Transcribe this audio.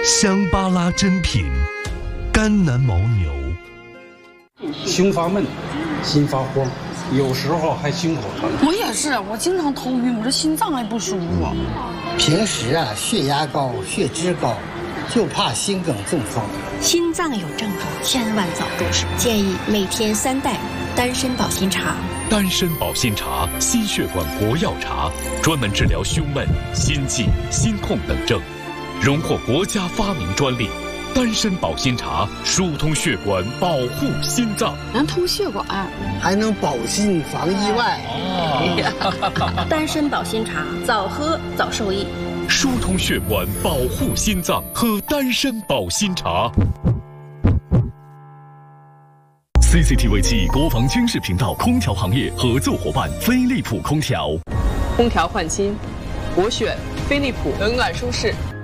香巴拉珍品，甘南牦牛。 胸发闷，心发慌，有时候还心口疼。 我也是，我经常头晕，我这心脏还不舒服。 平时血压高、血脂高，就怕心梗中风。 心脏有症状，千万早入手。建议每天3袋丹参保心茶。 丹参保心茶，心血管活药茶，专门治疗胸闷、心悸、心痛等症，荣获国家发明专利。丹参保心茶疏通血管，保护心脏， 能通血管， 还能保心防意外。 丹参保心茶，早喝早受益。 疏通血管，保护心脏，喝丹参保心茶。CCTV 7国防军事频道空调行业合作伙伴飞利浦空调。 空调换新，我选飞利浦，冷暖舒适。